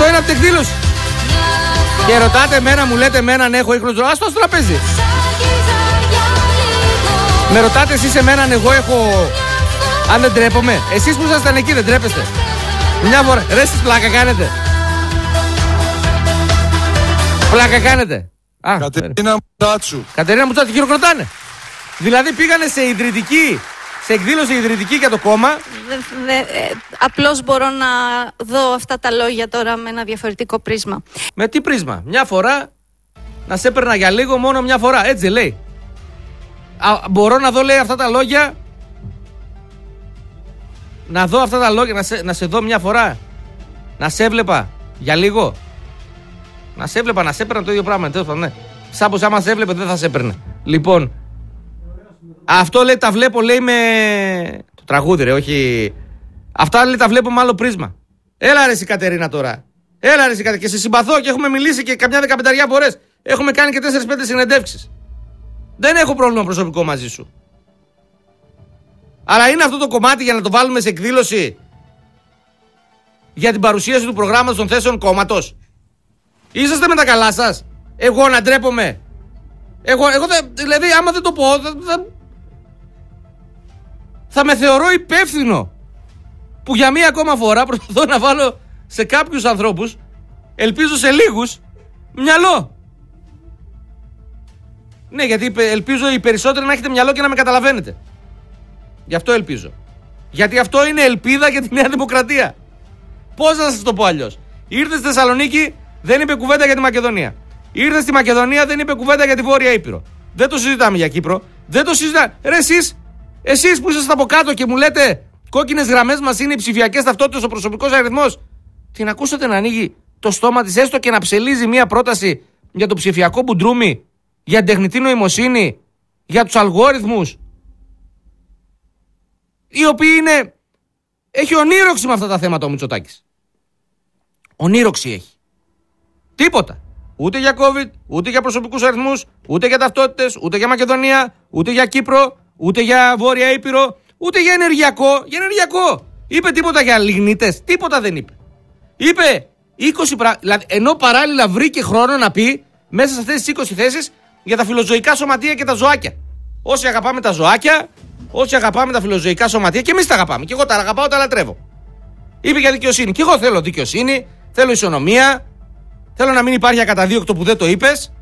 Αυτό είναι από την εκδήλωση. Και ρωτάτε εμένα, μου λέτε εμένα αν έχω ίχνος. Άστο στο τραπέζι. Με ρωτάτε εσείς εμένα αν εγώ έχω. Αν δεν τρέπομαι. Εσείς που ήσασταν εκεί δεν τρέπεστε? Μια φορά. Ρε εσείς πλάκα κάνετε. Πλάκα κάνετε. Κατερίνα Μουτσάτσου. Κατερίνα Μουτσάτσου, χειροκροτάνε. Δηλαδή πήγανε σε ιδρυτική, σε εκδήλωση ιδρυτική για το κόμμα. Απλώς μπορώ να δω αυτά τα λόγια τώρα με ένα διαφορετικό πρίσμα. Με τι πρίσμα? Μια φορά να σε έπαιρνα για λίγο, μόνο μια φορά. Έτσι λέει. Μπορώ να δω, λέει, αυτά τα λόγια. Να δω αυτά τα λόγια, να σε δω μια φορά. Να σε έβλεπα για λίγο. Να σε έβλεπα, να σε έπαιρνα το ίδιο πράγμα. Ναι. Σαν πως άμα σε έβλεπε δεν θα σε έπαιρνε. Λοιπόν, αυτό λέει τα βλέπω, λέει, με το τραγούδι, ρε, όχι. Αυτά λέει τα βλέπω με άλλο πρίσμα. Έλα ρε εσύ Κατερίνα τώρα. Έλα ρε εσύ Κατερίνα. Και σε συμπαθώ και έχουμε μιλήσει και καμιά 15 φορές. Έχουμε κάνει και 4-5 συνεντεύξεις. Δεν έχω πρόβλημα προσωπικό μαζί σου. Αλλά είναι αυτό το κομμάτι για να το βάλουμε σε εκδήλωση για την παρουσίαση του προγράμματος των θέσεων κόμματος? Είσαστε με τα καλά σας? Εγώ να ντρέπομαι? Εγώ δηλαδή άμα δεν το πω θα με θεωρώ υπεύθυνο που για μία ακόμα φορά προσπαθώ να βάλω σε κάποιους ανθρώπους, ελπίζω σε λίγους, μυαλό. Ναι, γιατί ελπίζω οι περισσότεροι να έχετε μυαλό και να με καταλαβαίνετε. Γι' αυτό ελπίζω. Γιατί αυτό είναι ελπίδα για τη Νέα Δημοκρατία. Πώς να σας το πω αλλιώς? Ήρθε στη Θεσσαλονίκη, δεν είπε κουβέντα για τη Μακεδονία. Ήρθε στη Μακεδονία, δεν είπε κουβέντα για τη Βόρεια Ήπειρο. Δεν το συζητάμε για Κύπρο. Δεν το συζητάμε. Ρε εσείς που είσαστε από κάτω και μου λέτε κόκκινες γραμμές μας είναι οι ψηφιακές ταυτότητες, ο προσωπικός αριθμός. Την ακούσατε να ανοίγει το στόμα της έστω και να ψελίζει μια πρόταση για το ψηφιακό μπουντρούμι, για την τεχνητή νοημοσύνη, για τους αλγόριθμους, οι οποίοι είναι. Έχει ονείροξη με αυτά τα θέματα ο Μητσοτάκης. Ονείροξη έχει. Τίποτα. Ούτε για COVID, ούτε για προσωπικούς αριθμούς, ούτε για ταυτότητες, ούτε για Μακεδονία, ούτε για Κύπρο, ούτε για Βόρεια Ήπειρο, ούτε για ενεργειακό. Για ενεργειακό. Είπε τίποτα για λιγνίτες? Τίποτα δεν είπε. Είπε 20 δηλαδή, ενώ παράλληλα βρήκε χρόνο να πει μέσα σε αυτές τις 20 θέσεις για τα φιλοζωικά σωματεία και τα ζωάκια. Όσοι αγαπάμε τα ζωάκια, όσοι αγαπάμε τα φιλοζωικά σωματεία, και εμείς τα αγαπάμε. Και εγώ τα αγαπάω, τα λατρεύω. Είπε για δικαιοσύνη. Και εγώ θέλω δικαιοσύνη, θέλω ισονομία, θέλω να μην υπάρχει ακαταδίωκτο που δεν το είπες.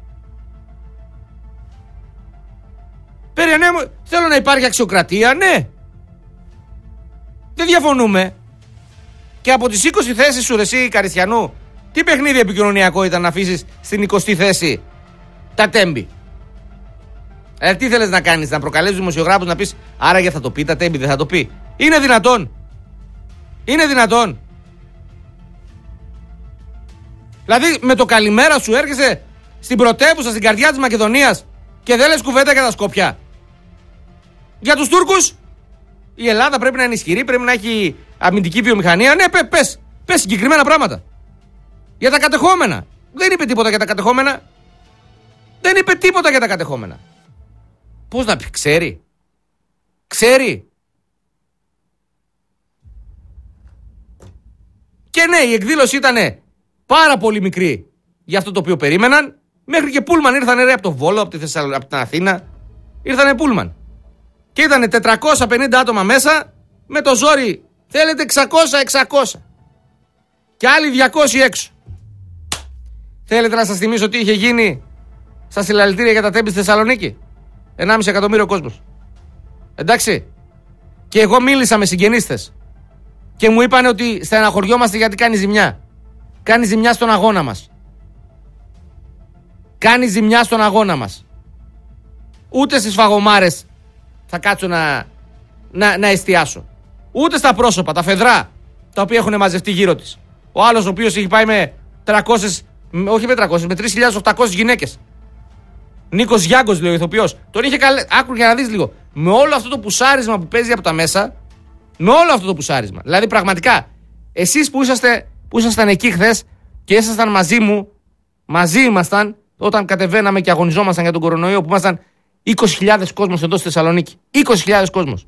Θέλω να υπάρχει αξιοκρατία, ναι. Δεν διαφωνούμε. Και από τις 20 θέσεις σου, εσύ Καριστιανού, τι παιχνίδι επικοινωνιακό ήταν να αφήσεις στην 20η θέση τα Τέμπη? Τι θέλεις να κάνεις, να προκαλέσεις δημοσιογράφους να πεις άραγε θα το πει τα Τέμπη, δεν θα το πει? Είναι δυνατόν? Είναι δυνατόν? Δηλαδή με το καλημέρα σου έρχεσαι στην πρωτεύουσα, στην καρδιά της Μακεδονίας και δεν λες κουβέντα για τα Σκόπια? Για τους Τούρκους η Ελλάδα πρέπει να είναι ισχυρή, πρέπει να έχει αμυντική βιομηχανία. Ναι, πες συγκεκριμένα πράγματα. Για τα κατεχόμενα. Δεν είπε τίποτα για τα κατεχόμενα. Δεν είπε τίποτα για τα κατεχόμενα. Πώς να πει? Ξέρει. Και ναι, η εκδήλωση ήταν πάρα πολύ μικρή για αυτό το οποίο περίμεναν. Μέχρι και πούλμαν ήρθανε, ρε, από το Βόλο, από την Αθήνα. Ήρθανε πούλμαν. Και ήταν 450 άτομα μέσα. Με το ζόρι θέλετε 600. Και άλλοι 200 έξω. Θέλετε να σας θυμίσω τι είχε γίνει στα συλλαλητήρια για τα Τέμπη στη Θεσσαλονίκη? 1,5 εκατομμύριο κόσμος. Εντάξει. Και εγώ μίλησα με συγγενείς και μου είπαν ότι στεναχωριόμαστε γιατί κάνει ζημιά. Κάνει ζημιά στον αγώνα μας. Κάνει ζημιά στον αγώνα μας. Ούτε στις φαγωμάρες θα κάτσω να εστιάσω. Ούτε στα πρόσωπα, τα φεδρά, τα οποία έχουν μαζευτεί γύρω της. Ο άλλος ο οποίος έχει πάει με 300, όχι με 300, με 3.800 γυναίκες. Νίκος Γιάγκος, λέει ο ηθοποιός. Τον είχε άκου για να δεις λίγο. Με όλο αυτό το πουσάρισμα που παίζει από τα μέσα, με όλο αυτό το πουσάρισμα. Δηλαδή πραγματικά, εσείς που ήσασταν εκεί χθες και ήσασταν μαζί μου, μαζί ήμασταν όταν κατεβαίναμε και αγωνιζόμασταν για τον κορονοϊό, που ήμασταν 20.000 κόσμος εδώ στη Θεσσαλονίκη. 20.000 κόσμος.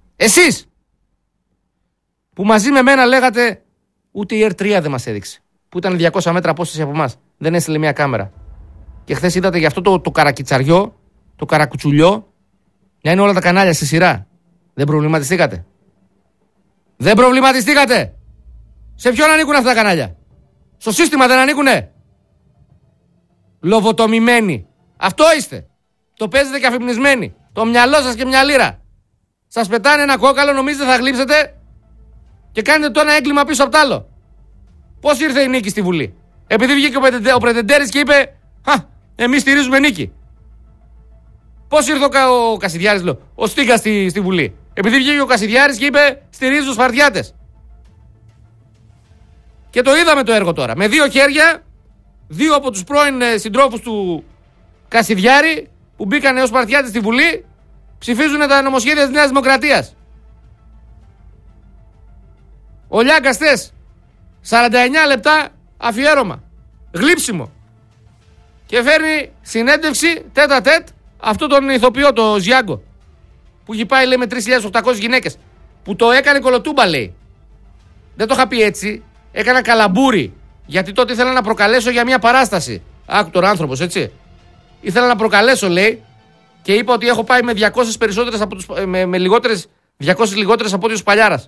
Εσείς που μαζί με μένα λέγατε ούτε η R3 δεν μας έδειξε. που ήταν 200 μέτρα απόσταση από εμάς. Δεν έστειλε μια κάμερα. Και χθες είδατε γι' αυτό το καρακιτσαριό, το καρακουτσουλιό, να είναι όλα τα κανάλια στη σειρά. Δεν προβληματιστήκατε? Δεν προβληματιστήκατε? Σε ποιον ανήκουν αυτά τα κανάλια? Στο σύστημα δεν ανήκουνε? Λοβοτομημένοι. Αυτό είστε. Το παίζετε και αφυπνισμένοι. Το μυαλό σας και μια λίρα. Σας πετάνε ένα κόκαλο, νομίζετε θα γλύψετε και κάνετε το ένα έγκλημα πίσω από το άλλο. Πώς ήρθε η νίκη στη Βουλή? Επειδή βγήκε ο Πρετεντέρης και είπε εμείς στηρίζουμε νίκη. Πώς ήρθε ο Κασιδιάρης, ο Στίγκας στη Βουλή? Επειδή βγήκε ο Κασιδιάρης και είπε στηρίζει τους Σπαρτιάτες. Και το είδαμε το έργο τώρα. Με 2 χέρια, 2 από τους πρώην συντρόφους του Κασιδιάρη που μπήκαν ως Σπαρτιάτες στη Βουλή, ψηφίζουν τα νομοσχέδια της Νέας Δημοκρατίας. Ο Λιάγκας θες 49 λεπτά αφιέρωμα, γλύψιμο, και φέρνει συνέντευξη τέτα-τέτ αυτό τον ηθοποιό, το Ζιάγκο, που έχει πάει λέει με 3.800 γυναίκες, που το έκανε κολοτούμπα λέει. Δεν το είχα πει έτσι, έκανα καλαμπούρι, γιατί τότε ήθελα να προκαλέσω για μια παράσταση. Άκου τον άνθρωπος, έτσι. Ήθελα να προκαλέσω λέει και είπα ότι έχω πάει με 200 περισσότερες από τους, με λιγότερες, 200 λιγότερες από ό,τι ο Σπαλιάρας.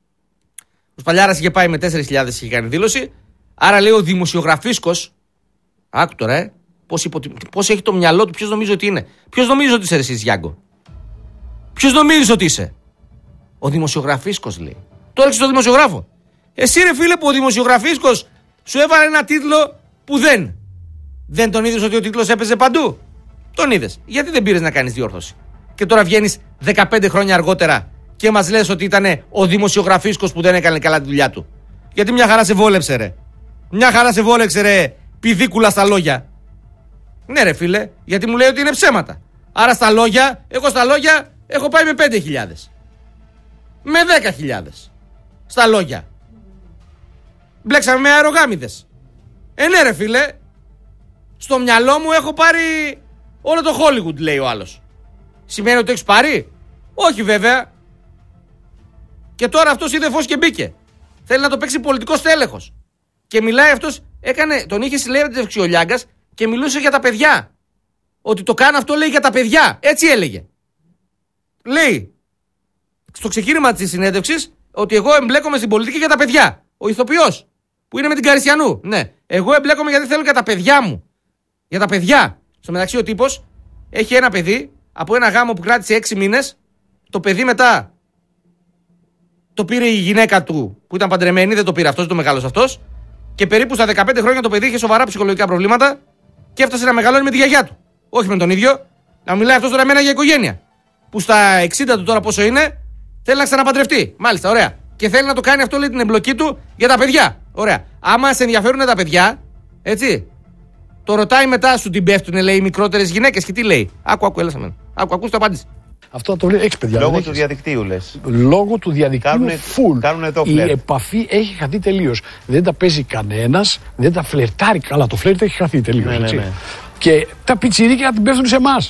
Ο Σπαλιάρας είχε πάει με 4.000, είχε κάνει δήλωση. Άρα λέει ο δημοσιογραφίσκος, άκου τώρα, πώς έχει το μυαλό του, ποιος νομίζει ότι είναι? Ποιος νομίζει ότι είσαι εσύ, Γιάγκο? Ποιος νομίζεις ότι είσαι? Ο δημοσιογραφίσκος λέει. Το έριξε στο δημοσιογράφο. Εσύ ρε φίλε που ο δημοσιογραφίσκος σου έβαλε ένα τίτλο που δεν τον είδες ότι ο τίτλος έπαιζε παντού? Τον είδες. Γιατί δεν πήρες να κάνεις διόρθωση? Και τώρα βγαίνεις 15 χρόνια αργότερα και μας λες ότι ήταν ο δημοσιογραφίσκος που δεν έκανε καλά τη δουλειά του. Γιατί μια χαρά σε βόλεψε ρε. Μια χαρά σε βόλεψε ρε, πηδίκουλα στα λόγια. Ναι ρε φίλε, γιατί μου λέει ότι είναι ψέματα. Άρα στα λόγια, εγώ στα λόγια έχω πάει με 5.000. Με 10.000. Στα λόγια. Μπλέξαμε με αερογάμιδες. Ναι ρε φίλε, στο μυαλό μου έχω πάρει όλο το Hollywood, λέει ο άλλος. Σημαίνει ότι έχεις πάρει? Όχι βέβαια. Και τώρα αυτός είδε φως και μπήκε. Θέλει να το παίξει πολιτικός τέλεχος. Και μιλάει αυτός, τον είχε συλλέξει ο Λιάγκας και μιλούσε για τα παιδιά. Ότι το κάνω αυτό λέει για τα παιδιά. Έτσι έλεγε. Λέει στο ξεκίνημα της συνέντευξης ότι εγώ εμπλέκομαι στην πολιτική για τα παιδιά. Ο ηθοποιός που είναι με την Καριστιανού. Ναι. Εγώ εμπλέκομαι γιατί θέλω για τα παιδιά μου. Για τα παιδιά. Στο μεταξύ ο τύπος έχει ένα παιδί από ένα γάμο που κράτησε 6 μήνες. Το παιδί μετά το πήρε η γυναίκα του που ήταν παντρεμένη, δεν το πήρε αυτός, το μεγάλος αυτός. Και περίπου στα 15 χρόνια το παιδί είχε σοβαρά ψυχολογικά προβλήματα και έφτασε να μεγαλώνει με τη γιαγιά του. Όχι με τον ίδιο. Να μιλάει αυτός τώρα εμένα για οικογένεια. Που στα 60 του τώρα πόσο είναι, θέλει να ξαναπαντρευτεί. Μάλιστα, ωραία. Και θέλει να το κάνει αυτό, λέει, την εμπλοκή του για τα παιδιά. Ωραία. Άμα σε ενδιαφέρουν τα παιδιά, έτσι. Το ρωτάει μετά, σου την πέφτουνε, λέει, οι μικρότερες γυναίκες και τι λέει? Άκου, έλα σε μένα. Ακούς το απάντηση. Αυτό το λέει, έχεις παιδιά. Λόγω του διαδικτύου λες. Λόγω του διαδικτύου full. Η επαφή έχει χαθεί τελείως. Δεν τα παίζει κανένας, δεν τα φλερτάρει καλά. Το φλερτ έχει χαθεί τελείως. Ναι. Και τα πιτσιρίκια την πέφτουν σε εμάς.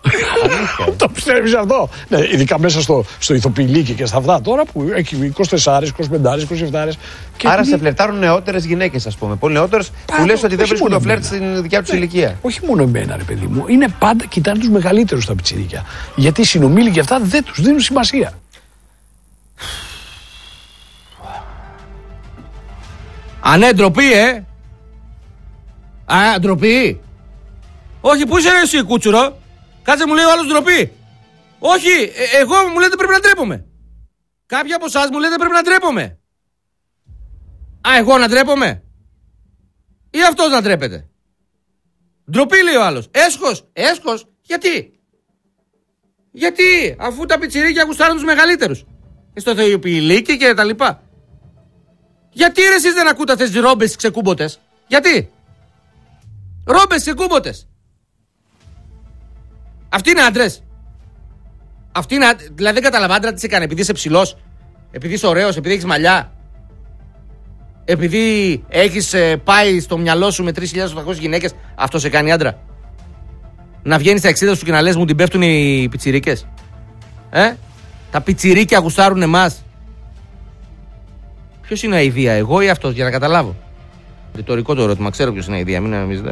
Το πιστεύεις αυτό? Ναι, ειδικά μέσα στο ηθοποιηλίκι και στα αυτά τώρα που έχει 24, 25, 27. Άρα σε φλερτάρουν νεότερες γυναίκες, ας πούμε. Πολύ νεότερες που λες ότι δεν βρίσκουν το φλερτ στην δικιά τους ηλικία. Όχι μόνο εμένα, ρε παιδί μου. Είναι πάντα, κοιτάνε τους μεγαλύτερους τα πιτσιρίκια. Γιατί οι συνομήλικοι αυτά δεν τους δίνουν σημασία. Ναι, ντροπή, ντροπή. Όχι, πού είσαι εσύ, κούτσουρο? Κάτσε, μου λέει ο άλλος ντροπή. Όχι, εγώ μου λέτε πρέπει να ντρέπομαι. Κάποιοι από εσάς μου λέτε πρέπει να ντρέπομαι. Εγώ να ντρέπομαι? Ή αυτός να ντρέπεται? Ντροπή, λέει ο άλλος. Έσχος. Γιατί, αφού τα πιτσιρίκια γουστάρουν τους μεγαλύτερους. Και στο θεοποιηλίκι και τα λοιπά. Γιατί ρε εσείς δεν ακούτε αυτές τις ρόμπες ξεκούμποτες? Γιατί? Ρόμπες ξεκούμποτες. Αυτοί είναι άντρες. Δηλαδή δεν καταλαβαίνω άντρα τι σε κάνει. Επειδή είσαι ψηλός, επειδή είσαι ωραίος, επειδή έχεις μαλλιά, επειδή έχεις πάει στο μυαλό σου με 3.800 γυναίκες, αυτό σε κάνει άντρα? Να βγαίνεις στα 60 σου και να λες μου την πέφτουν οι πιτσιρίκες? Τα πιτσιρίκια γουστάρουν εμάς. Ποιος είναι ο αηδία, εγώ ή αυτός, για να καταλάβω? Ρητορικό το ερώτημα, ξέρω ποιος είναι η Αηδία, μην νομίζετε.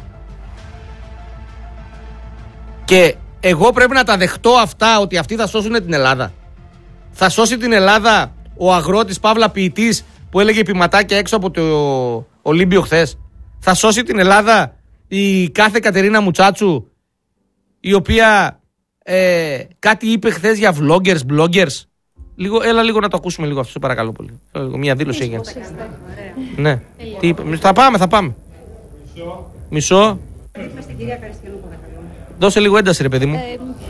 Και εγώ πρέπει να τα δεχτώ αυτά, ότι αυτοί θα σώσουν την Ελλάδα. Θα σώσει την Ελλάδα ο αγρότης παύλα ποιητής που έλεγε ποιηματάκια έξω από το Ολύμπιο χθες. Θα σώσει την Ελλάδα η κάθε Κατερίνα Μουτσάτσου, η οποία κάτι είπε χθες για bloggers. Έλα λίγο να το ακούσουμε λίγο αυτό, σε παρακαλώ πολύ. Μια δήλωση έγινε. Ναι. Τι είπε. Θα πάμε. Μισό. Δώσε λίγο ένταση, ρε παιδί μου.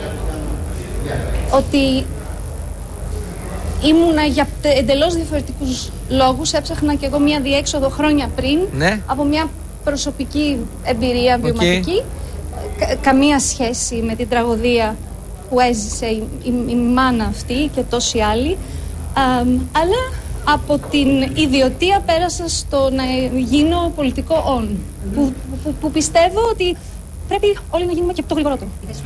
Ότι ήμουνα για εντελώς διαφορετικούς λόγους. Έψαχνα κι εγώ μια διέξοδο χρόνια πριν, ναι, από μια προσωπική εμπειρία βιωματική. Καμία σχέση με την τραγωδία που έζησε η μάνα αυτή και τόσοι άλλοι. Αλλά από την ιδιωτία πέρασα στο να γίνω πολιτικό που πιστεύω ότι πρέπει όλοι να γίνουμε και το γρηγορότερο.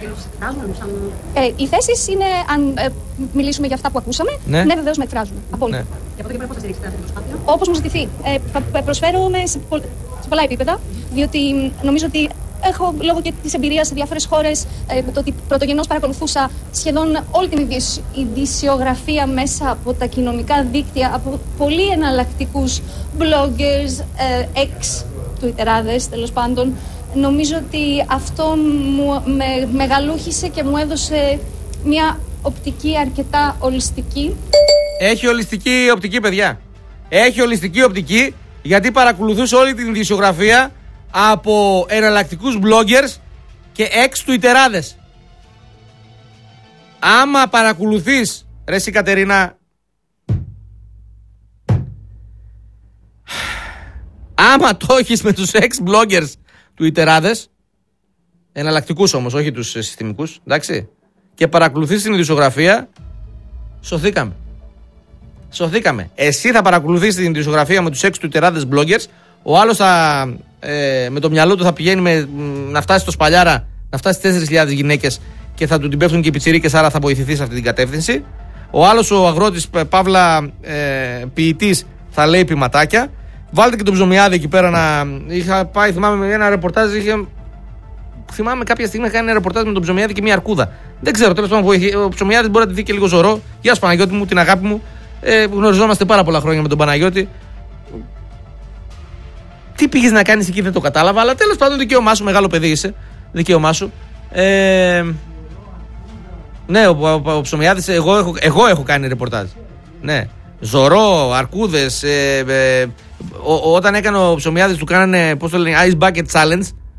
Οι θέσεις είναι, αν μιλήσουμε για αυτά που ακούσαμε, ναι, βεβαίως με εκφράζουν. Απόλυτα. Και από εδώ και πέρα πώς θα στηρίξετε αυτή την προσπάθεια? Όπως μου ζητηθεί. Θα προσφέρομαι σε πολλά επίπεδα, διότι νομίζω ότι έχω λόγω και της εμπειρίας σε διάφορες χώρες, το ότι πρωτογενώς παρακολουθούσα σχεδόν όλη την ειδησιογραφία μέσα από τα κοινωνικά δίκτυα, από πολύ εναλλακτικούς bloggers, ex-twitterάδες τέλος πάντων. Νομίζω ότι αυτό με μεγαλούχησε και μου έδωσε μια οπτική αρκετά ολιστική. Έχει ολιστική οπτική, παιδιά. Έχει ολιστική οπτική, γιατί παρακολουθούσε όλη την ειδησιογραφία από εναλλακτικούς bloggers και ex-twitterάδες. Άμα παρακολουθείς, ρε εσύ Κατερίνα, άμα το έχεις με τους ex-bloggers twitterάδες, εναλλακτικούς όμως, όχι τους συστημικούς, εντάξει, και παρακολουθείς την ειδησιογραφία, σωθήκαμε. Εσύ θα παρακολουθείς την ειδησιογραφία με τους ex-twitterάδες bloggers, ο άλλος με το μυαλό του θα πηγαίνει να φτάσει στο Σπαλιάρα, να φτάσει στις 4.000 γυναίκες και θα του την πέφτουν και οι πιτσιρίκες, άρα θα βοηθηθεί σε αυτή την κατεύθυνση. Ο άλλος, ο αγρότης παύλα ποιητής, θα λέει ποιηματάκια. Βάλτε και τον Ψωμιάδη εκεί πέρα να. Είχα πάει, θυμάμαι, με ένα ρεπορτάζ. Θυμάμαι κάποια στιγμή είχα κάνει ένα ρεπορτάζ με τον Ψωμιάδη και μια αρκούδα. Δεν ξέρω, τέλος πάντων, ο Ψωμιάδης μπορεί να τη δει και λίγο ζωρό. Γεια σου Παναγιώτη μου, την αγάπη μου. Γνωριζόμαστε πάρα πολλά χρόνια με τον Παναγιώτη. Τι πήγες να κάνεις εκεί, δεν το κατάλαβα, αλλά τέλος πάντων, δικαίωμά σου, μεγάλο παιδί είσαι. Δικαίωμά σου. Ναι, ο Ψωμιάδης, εγώ έχω κάνει ρεπορτάζ. Ναι. Ζωρό, αρκούδες. Όταν έκανε ο Ψωμιάδης, του κάνανε, πώς το λένε, Ice Bucket Challenge.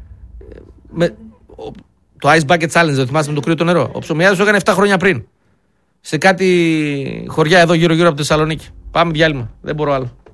Το Ice Bucket Challenge, δεν θυμάσαι, με το κρύο το νερό. Ο Ψωμιάδης το έκανε 7 χρόνια πριν. Σε κάτι χωριά εδώ γύρω-γύρω από τη Θεσσαλονίκη. Πάμε διάλειμμα. Δεν μπορώ άλλο.